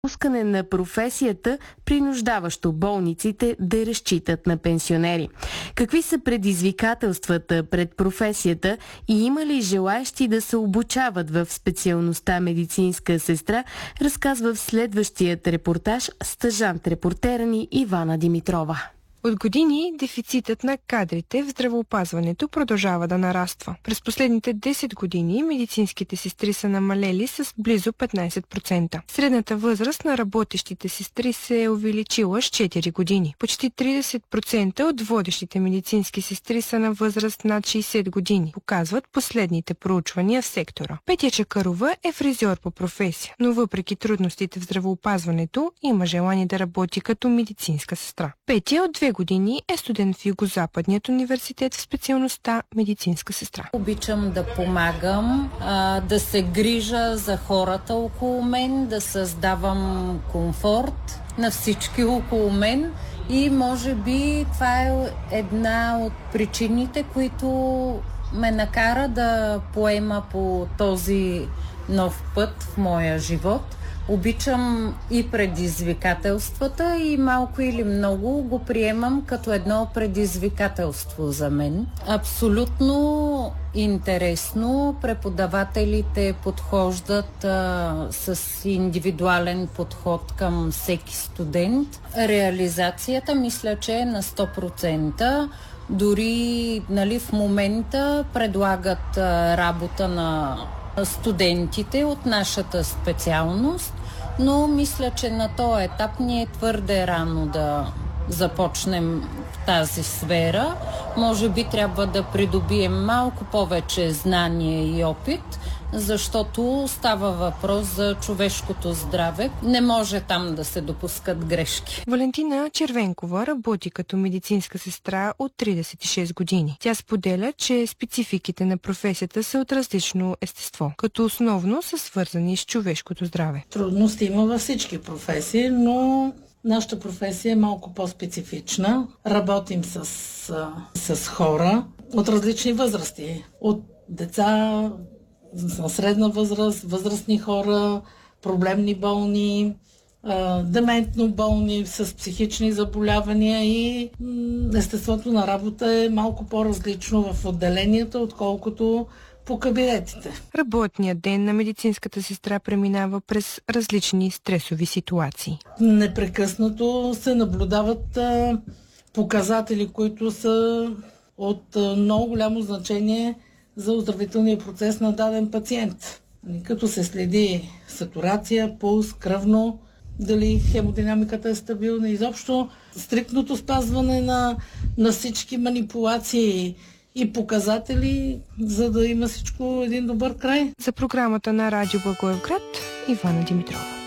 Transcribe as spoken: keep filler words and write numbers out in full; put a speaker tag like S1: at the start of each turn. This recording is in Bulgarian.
S1: Пускане на професията, принуждаващо болниците да разчитат на пенсионери. Какви са предизвикателствата пред професията и има ли желаещи да се обучават в специалността медицинска сестра, разказва в следващият репортаж стажант-репортера ни Ивана Димитрова.
S2: От години дефицитът на кадрите в здравеопазването продължава да нараства. През последните десет години медицинските сестри са намалели с близо петнайсет процента. Средната възраст на работещите сестри се е увеличила с четири години. Почти трийсет процента от водещите медицински сестри са на възраст над шейсет години, показват последните проучвания в сектора. Петя Чакарова е фризьор по професия, но въпреки трудностите в здравеопазването има желание да работи като медицинска сестра. Петя от две години е студент в Югозападният университет в специалността медицинска сестра.
S3: Обичам да помагам, а, да се грижа за хората около мен, да създавам комфорт на всички около мен и може би това е една от причините, които ме накара да поема по този нов път в моя живот. Обичам и предизвикателствата и малко или много го приемам като едно предизвикателство за мен. Абсолютно интересно. Преподавателите подхождат а, с индивидуален подход към всеки студент. Реализацията мисля, че е на сто процента. Дори нали, в момента предлагат а, работа на студентите от нашата специалност, но мисля, че на този етап ни е твърде рано да започнем в тази сфера. Може би трябва да придобием малко повече знание и опит, защото става въпрос за човешкото здраве. Не може там да се допускат грешки.
S2: Валентина Червенкова работи като медицинска сестра от трийсет и шест години. Тя споделя, че спецификите на професията са от различно естество, като основно са свързани с човешкото здраве.
S4: Трудности има във всички професии, но нашата професия е малко по-специфична. Работим с, с хора от различни възрасти. От деца на средна възраст, възрастни хора, проблемни болни, дементно болни с психични заболявания и естеството на работа е малко по-различно в отделенията, отколкото по кабинетите.
S2: Работният ден на медицинската сестра преминава през различни стресови ситуации.
S4: Непрекъснато се наблюдават а, показатели, които са от а, много голямо значение за оздравителния процес на даден пациент. Като се следи сатурация, пулс, кръвно, дали хемодинамиката е стабилна, изобщо стриктното спазване на, на всички манипулации и показатели, за да има всичко един добър край.
S2: За програмата на Радио Благоевград, Ивана Димитрова.